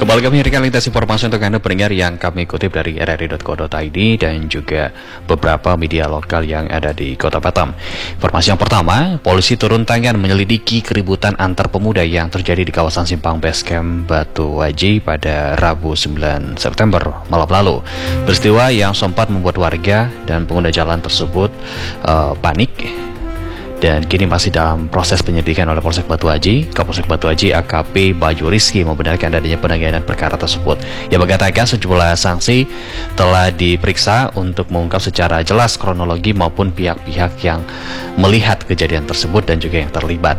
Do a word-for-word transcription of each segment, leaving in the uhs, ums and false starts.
Kembali kami hadirkan lintas informasi untuk Anda pendengar yang kami kutip dari r r i dot co dot i d dan juga beberapa media lokal yang ada di Kota Batam. Informasi yang pertama, polisi turun tangan menyelidiki keributan antar pemuda yang terjadi di kawasan Simpang Basecamp Batu Waji pada Rabu sembilan September malam lalu. Peristiwa yang sempat membuat warga dan pengguna jalan tersebut uh, panik dan kini masih dalam proses penyelidikan oleh Polsek Batu Waji. Kapolsek Batu Waji A K P Bayu Rizky membenarkan adanya penanganan perkara tersebut. Ia mengatakan sejumlah sanksi telah diperiksa untuk mengungkap secara jelas kronologi maupun pihak-pihak yang melihat kejadian tersebut dan juga yang terlibat.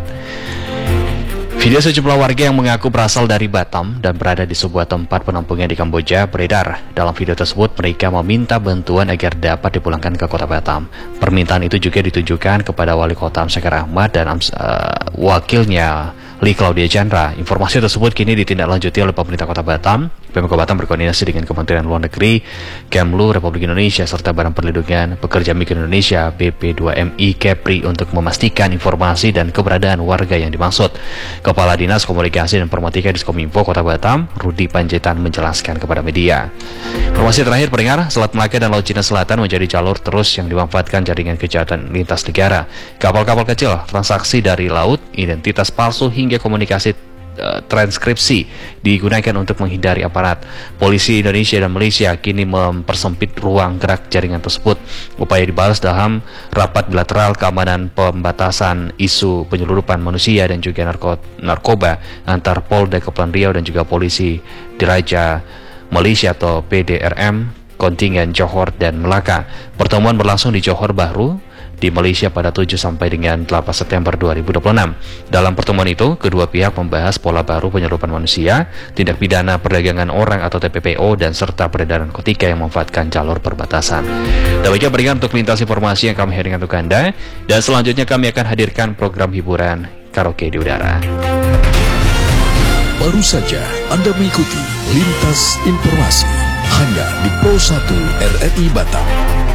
Video sejumlah warga yang mengaku berasal dari Batam dan berada di sebuah tempat penampungan di Kamboja beredar. Dalam video tersebut, mereka meminta bantuan agar dapat dipulangkan ke Kota Batam. Permintaan itu juga ditujukan kepada Wali Kota Amsakar Ahmad dan uh, wakilnya Lee Claudia Chandra. Informasi tersebut kini ditindaklanjuti oleh pemerintah Kota Batam. Pemkot Batam berkoordinasi dengan Kementerian Luar Negeri, Kemlu Republik Indonesia, serta Badan Perlindungan Pekerja Migran Indonesia B P dua M I Kepri untuk memastikan informasi dan keberadaan warga yang dimaksud. Kepala Dinas Komunikasi dan Informatika Diskominfo Kota Batam, Rudi Panjaitan, menjelaskan kepada media. Informasi terakhir pendengar, Selat Melaka dan Laut Cina Selatan menjadi jalur terus yang dimanfaatkan jaringan kejahatan lintas negara. Kapal-kapal kecil, transaksi dari laut, identitas palsu hingga komunikasi transkripsi digunakan untuk menghindari aparat. Polisi Indonesia dan Malaysia kini mempersempit ruang gerak jaringan tersebut. Upaya dibalas dalam rapat bilateral keamanan pembatasan isu penyeludupan manusia dan juga narko narkoba antar Polda Kepulauan Riau dan juga Polisi Diraja Malaysia atau P D R M kontingen Johor dan Melaka. Pertemuan berlangsung di Johor Bahru di Malaysia pada tujuh sampai dengan delapan September dua ribu dua puluh enam. Dalam pertemuan itu, kedua pihak membahas pola baru penyeludupan manusia, tindak pidana perdagangan orang atau T P P O, dan serta peredaran narkotika yang memanfaatkan jalur perbatasan. Demikian berikan untuk lintas informasi yang kami hadirkan untuk Anda, dan selanjutnya kami akan hadirkan program hiburan karaoke di udara. Baru saja Anda mengikuti lintas informasi hanya di Pro satu R R I Batam.